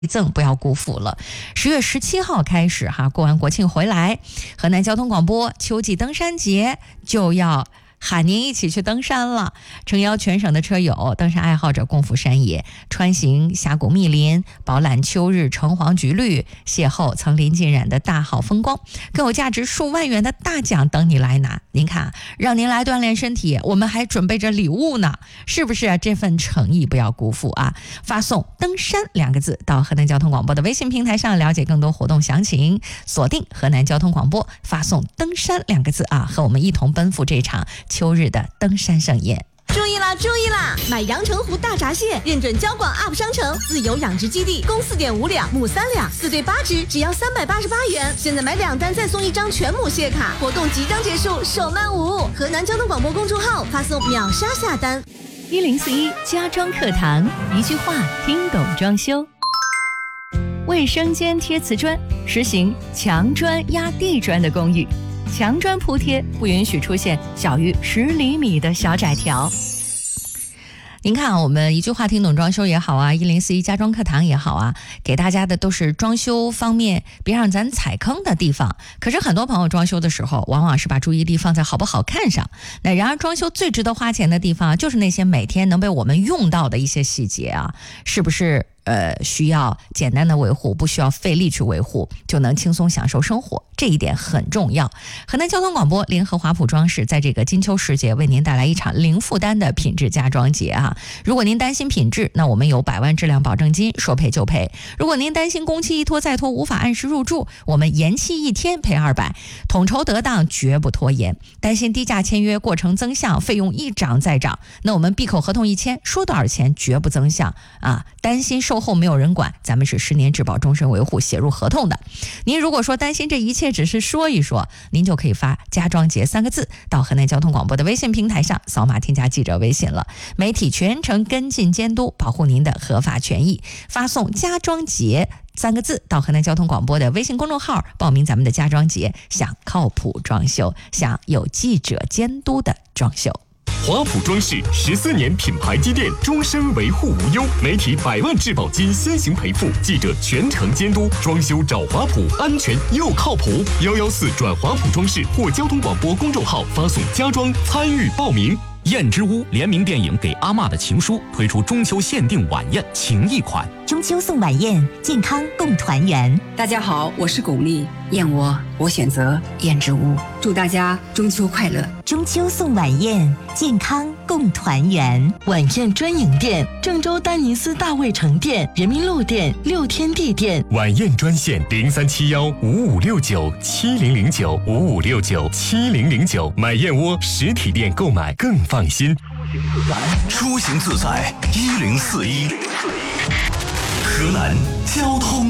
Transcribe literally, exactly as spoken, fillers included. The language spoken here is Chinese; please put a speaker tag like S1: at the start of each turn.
S1: 赠不要辜负了。十月十七号开始哈，过完国庆回来，河南交通广播秋季登山节就要喊您一起去登山了，诚邀全省的车友、登山爱好者共赴山野，穿行峡谷密林，饱览秋日橙黄橘绿，邂逅层林尽染的大好风光，更有价值数万元的大奖等你来拿。您看，让您来锻炼身体，我们还准备着礼物呢，是不是啊？这份诚意不要辜负啊！发送登山两个字到河南交通广播的微信平台上，了解更多活动详情，锁定河南交通广播，发送登山两个字啊，和我们一同奔赴这场秋日的登山盛宴。
S2: 注意啦，注意啦！买阳澄湖大闸蟹，认准交广 U P 商城自由养殖基地，公四点五两，母三两，四对八只，只要三百八十八元。现在买两单再送一张全母蟹卡，活动即将结束，手慢无误。河南交通广播公众号发送秒杀下单。
S3: 一零四一家装课堂，一句话听懂装修。卫生间贴瓷砖，实行墙砖压地砖的公寓。墙砖铺贴不允许出现小于十厘米的小窄条。
S1: 您看啊，我们一句话听懂装修也好啊，一零四一家装课堂也好啊，给大家的都是装修方面别让咱踩坑的地方。可是很多朋友装修的时候，往往是把注意力放在好不好看上。那然而装修最值得花钱的地方，就是那些每天能被我们用到的一些细节啊，是不是？呃，需要简单的维护，不需要费力去维护，就能轻松享受生活，这一点很重要。河南交通广播联合华普装饰，在这个金秋时节为您带来一场零负担的品质家装节啊！如果您担心品质，那我们有百万质量保证金，说赔就赔；如果您担心工期一拖再拖，无法按时入住，我们延期一天赔二百，统筹得当，绝不拖延。担心低价签约过程增项，费用一涨再涨，那我们闭口合同一签，说多少钱绝不增项啊！担心售后没有人管，咱们是十年质保终身维护写入合同的。您如果说担心这一切只是说一说，您就可以发家装节三个字到河南交通广播的微信平台上，扫码添加记者微信了。媒体全程跟进监督，保护您的合法权益。发送家装节三个字到河南交通广播的微信公众号，报名咱们的家装节，想靠谱装修，想有记者监督的装修。
S4: 华普装饰十四年品牌积淀，终身维护无忧，媒体百万质保金先行赔付，记者全程监督，装修找华普，安全又靠谱。幺幺四转华普装饰或交通广播公众号发送家装参与报名。
S5: 燕之屋联名电影《给阿嬷的情书》推出中秋限定晚宴情谊款，
S6: 中秋送晚宴，健康共团圆。
S7: 大家好，我是巩俐，燕窝我选择燕之屋，祝大家中秋快乐。
S6: 中秋送晚宴，健康共团圆。
S8: 晚宴专营店：郑州丹尼斯大卫城店、人民路店、六天地店。
S4: 晚宴专线零三七幺五五六九七零零九五五六九七零零九。买燕窝实体店购买更放心。
S9: 出行自在一零四一，河南交通